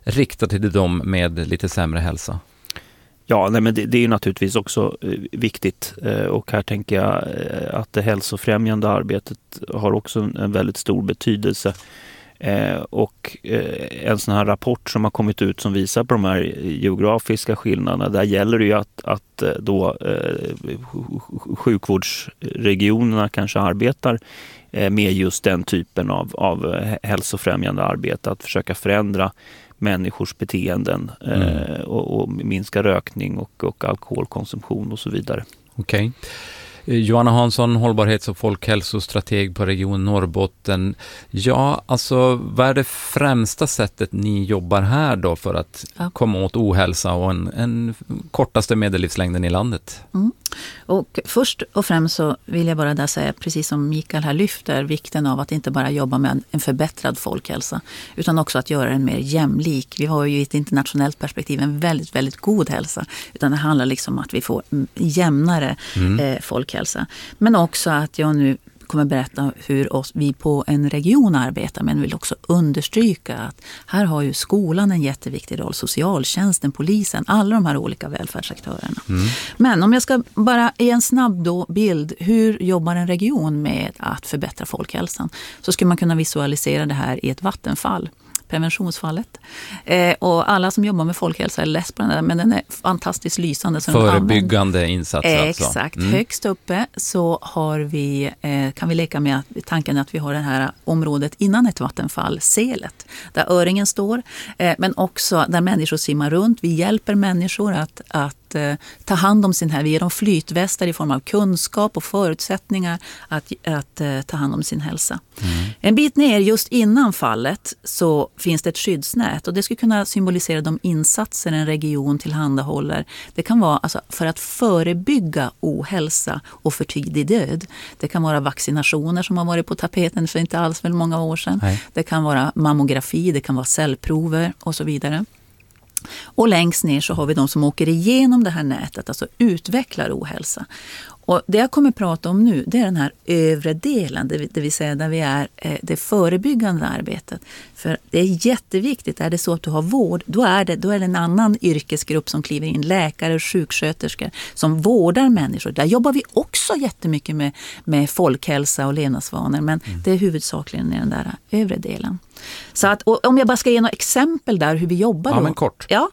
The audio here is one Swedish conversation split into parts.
riktat till dem med lite sämre hälsa? Ja, nej, men det är naturligtvis också viktigt, och här tänker jag att det hälsofrämjande arbetet har också en väldigt stor betydelse. Och en sån här rapport som har kommit ut som visar på de här geografiska skillnaderna, där gäller det ju att då sjukvårdsregionerna kanske arbetar med just den typen av hälsofrämjande arbete, att försöka förändra människors beteenden och minska rökning och alkoholkonsumtion och så vidare. Okej. Johanna Hansson, hållbarhets- och folkhälsostrateg på Region Norrbotten. Ja, alltså vad är det främsta sättet ni jobbar här då för att komma åt ohälsa och en kortaste medellivslängden i landet? Och först och främst så vill jag bara där säga, precis som Mikael här lyfter, vikten av att inte bara jobba med en förbättrad folkhälsa utan också att göra den mer jämlik. Vi har ju i ett internationellt perspektiv en väldigt, väldigt god hälsa, utan det handlar liksom om att vi får jämnare folkhälsa. Men också att jag nu kommer berätta hur vi på en region arbetar, men vill också understryka att här har ju skolan en jätteviktig roll, socialtjänsten, polisen, alla de här olika välfärdsaktörerna. Men om jag ska bara i en snabb bild, hur jobbar en region med att förbättra folkhälsan, så skulle man kunna visualisera det här i ett vattenfall. Preventionsfallet. Och alla som jobbar med folkhälsa är less på den där, men den är fantastiskt lysande. Så förebyggande insatser alltså. Exakt. Högst uppe så har vi, kan vi leka med tanken att vi har det här området innan ett vattenfall, selet, där öringen står, men också där människor simmar runt. Vi hjälper människor att ta hand om sin här. Vi ger dem flytvästar i form av kunskap och förutsättningar att ta hand om sin hälsa. En bit ner just innan fallet så finns det ett skyddsnät, och det skulle kunna symbolisera de insatser en region tillhandahåller. Det kan vara alltså för att förebygga ohälsa och för tidig död. Det kan vara vaccinationer som har varit på tapeten för inte alls väl många år sedan. Nej. Det kan vara mammografi, det kan vara cellprover och så vidare. Och längst ner så har vi de som åker igenom det här nätet, alltså utvecklar ohälsa. Och det jag kommer att prata om nu, det är den här övre delen, det vill säga där vi är det förebyggande arbetet. För det är jätteviktigt, är det så att du har vård, då är det en annan yrkesgrupp som kliver in, läkare och sjuksköterskor som vårdar människor. Där jobbar vi också jättemycket med folkhälsa och levnadsvanor, men det är huvudsakligen i den där övre delen. Så att, och om jag bara ska ge några exempel där hur vi jobbar. Ja, men kort. Ja,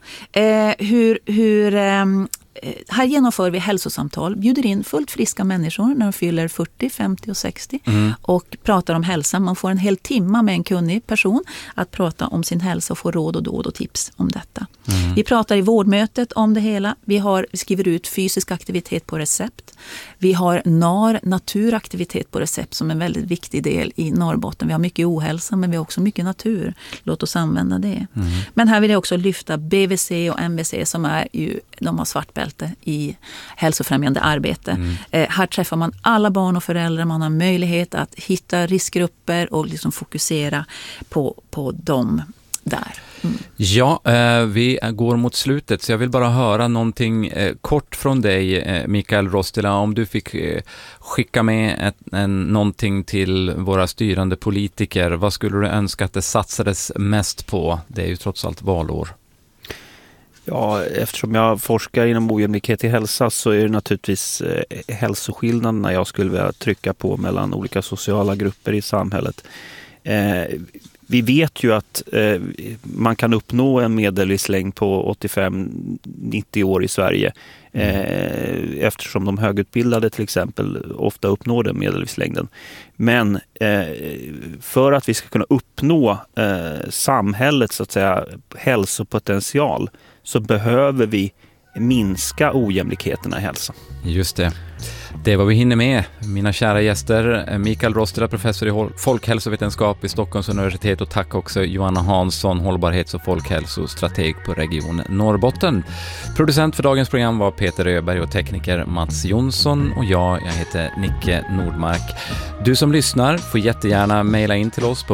här genomför vi hälsosamtal, bjuder in fullt friska människor när de fyller 40, 50 och 60 och pratar om hälsa. Man får en hel timme med en kunnig person att prata om sin hälsa och få råd och dåd och tips om detta. Vi pratar i vårdmötet om det hela. Vi skriver ut fysisk aktivitet på recept. Vi har naturaktivitet på recept som en väldigt viktig del i Norrbotten. Vi har mycket ohälsa, men vi har också mycket natur. Låt oss använda det. Men här vill jag också lyfta BVC och MVC som de har svart bälte i hälsofrämjande arbete. Här träffar man alla barn och föräldrar. Man har möjlighet att hitta riskgrupper och liksom fokusera på dem där. Ja, vi går mot slutet, så jag vill bara höra någonting kort från dig, Mikael Rostila. Om du fick skicka med någonting till våra styrande politiker, vad skulle du önska att det satsades mest på? Det är ju trots allt valår. Ja, eftersom jag forskar inom ojämlikhet i hälsa så är det naturligtvis hälsoskillnaderna jag skulle vilja trycka på mellan olika sociala grupper i samhället. Vi vet ju att man kan uppnå en medellivslängd på 85-90 år i Sverige eftersom de högutbildade till exempel ofta uppnår den medellivslängden. Men för att vi ska kunna uppnå samhällets så att säga, hälsopotential så behöver vi minska ojämlikheterna i hälsa. Just det. Det var vi hinner med. Mina kära gäster, Mikael Rostila, professor i folkhälsovetenskap vid Stockholms universitet, och tack också Johanna Hansson, hållbarhets- och folkhälsostrateg på Region Norrbotten. Producent för dagens program var Peter Öberg och tekniker Mats Jonsson, och jag heter Nicke Nordmark. Du som lyssnar får jättegärna mejla in till oss på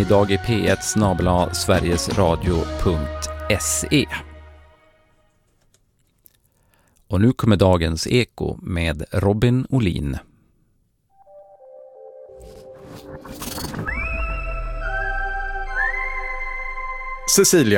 formidagip1@sverigesradio.se. Och nu kommer dagens Eko med Robin Olin. Cecilia,